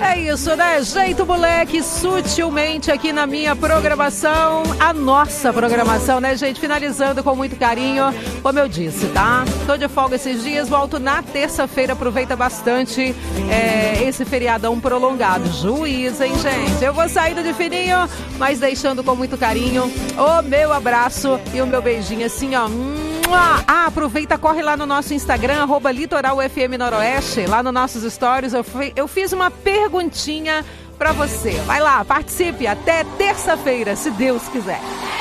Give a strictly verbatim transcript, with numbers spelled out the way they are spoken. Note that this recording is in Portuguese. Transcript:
É isso, né? Jeito moleque, sutilmente aqui na minha programação, a nossa programação, né, gente? Finalizando com muito carinho, como eu disse, tá? Tô de folga esses dias, volto na terça-feira, aproveita bastante é, esse feriadão prolongado. Juiz, hein, gente? Eu vou saindo de fininho, mas deixando com muito carinho o meu abraço e o meu beijinho assim, ó. Ah, aproveita, corre lá no nosso Instagram, arroba Litoral F M Noroeste, lá nos nossos stories, eu, fui, eu fiz uma perguntinha pra você. Vai lá, participe, até terça-feira, se Deus quiser.